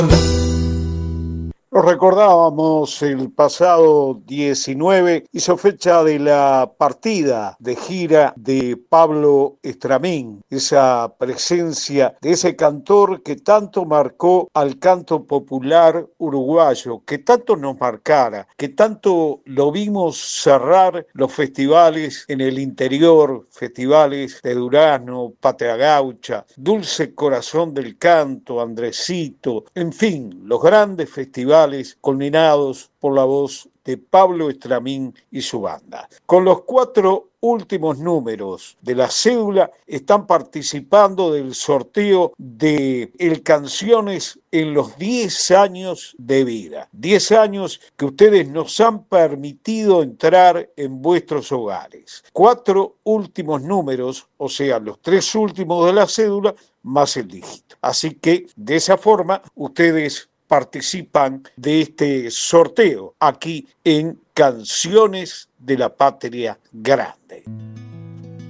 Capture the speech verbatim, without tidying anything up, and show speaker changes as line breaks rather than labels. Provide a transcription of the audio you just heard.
Nos recordábamos el pasado diecinueve, hizo fecha de la partida de gira de Pablo Estramín, esa presencia de ese cantor que tanto marcó al canto popular uruguayo, que tanto nos marcara, que tanto lo vimos cerrar los festivales en el interior, festivales de Durazno, Patria Gaucha, Dulce Corazón del Canto, Andresito, en fin, los grandes festivales culminados por la voz de Pablo Estramín y su banda. Con los cuatro últimos números de la cédula están participando del sorteo de el Canciones en los diez años de vida. diez años que ustedes nos han permitido entrar en vuestros hogares. Cuatro últimos números, o sea, los tres últimos de la cédula, más el dígito. Así que, de esa forma, ustedes participan de este sorteo aquí en Canciones de la Patria Grande.